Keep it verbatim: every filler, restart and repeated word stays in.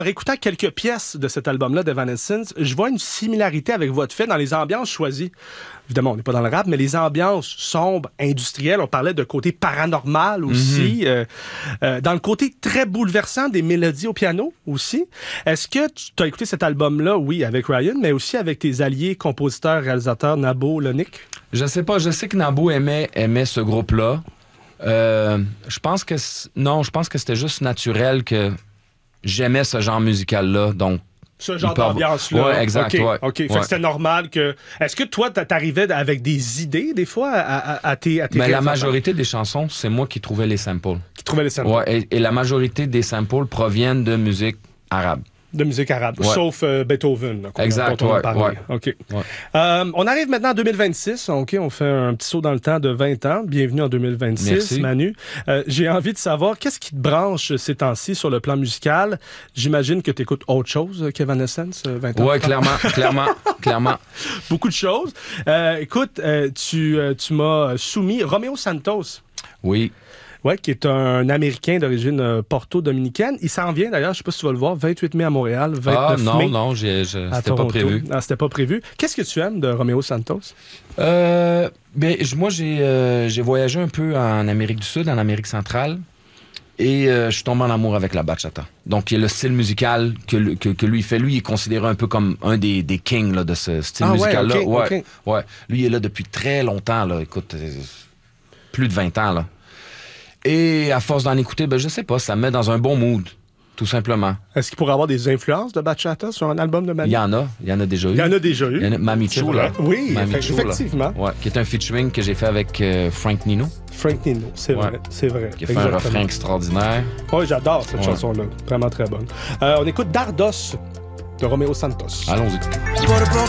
En réécoutant quelques pièces de cet album-là d'Evanescence, je vois une similarité avec votre fait dans les ambiances choisies. Évidemment, on n'est pas dans le rap, mais les ambiances sombres, industrielles, on parlait de côté paranormal aussi, mm-hmm. euh, euh, dans le côté très bouleversant des mélodies au piano aussi. Est-ce que tu as écouté cet album-là, oui, avec Ryan, mais aussi avec tes alliés compositeurs, réalisateurs, Nabo, Lonick? Je sais pas, je sais que Nabo aimait, aimait ce groupe-là. Euh, je pense que... Non, je pense que c'était juste naturel que j'aimais ce genre musical-là, donc... Ce genre d'ambiance-là. Oui, exact, OK, ouais. OK. Fait ouais. que c'était normal que... Est-ce que toi, t'arrivais avec des idées, des fois, à, à, à tes... À tes Mais la majorité des chansons, c'est moi qui trouvais les samples. Qui trouvais les samples. Ouais, et, et la majorité des samples proviennent de musique arabe. De musique arabe, ouais. sauf euh, Beethoven. Là, exact, dont on ouais, a parlé. ouais. OK. Ouais. Euh, on arrive maintenant en deux mille vingt-six. OK, on fait un petit saut dans le temps de vingt ans. Bienvenue en deux mille vingt-six, Merci. Manu. Euh, j'ai envie de savoir, qu'est-ce qui te branche ces temps-ci sur le plan musical? J'imagine que tu écoutes autre chose qu'Evanescence, vingt ans. Oui, clairement, clairement, clairement. Beaucoup de choses. Euh, écoute, euh, tu, euh, tu m'as soumis Romeo Santos. Oui. Oui, qui est un Américain d'origine euh, porto-dominicaine. Il s'en vient d'ailleurs, je ne sais pas si tu vas le voir, vingt-huit mai à Montréal, vingt-neuf ah, non, mai. non, j'ai, j'ai, c'était pas prévu. Ah, c'était pas prévu. Qu'est-ce que tu aimes de Romeo Santos? Euh, ben, moi, j'ai, euh, j'ai voyagé un peu en Amérique du Sud, en Amérique centrale, et euh, je suis tombé en amour avec la bachata. Donc, il y a le style musical que, que, que lui fait. Lui, il est considéré un peu comme un des, des kings là, de ce style ah, musical-là. Ouais, okay, ouais, okay. ouais. Lui, il est là depuis très longtemps. Là. Écoute, euh, plus de vingt ans, là. Et à force d'en écouter, ben je sais pas, ça me met dans un bon mood, tout simplement. Est-ce qu'il pourrait avoir des influences de bachata sur un album de Manu? Il y en a, il y en a déjà eu. Il y en a déjà eu. Il y en a Mamicho, là. Oui, Mamicho, effectivement. Là. Ouais, qui est un featuring que j'ai fait avec euh, Frank Nino. Frank Nino, c'est ouais. vrai, c'est vrai. Qui a fait Exactement. un refrain extraordinaire. Oui, j'adore cette ouais. chanson-là, vraiment très bonne. Euh, on écoute Dardos de Romeo Santos. Allons-y.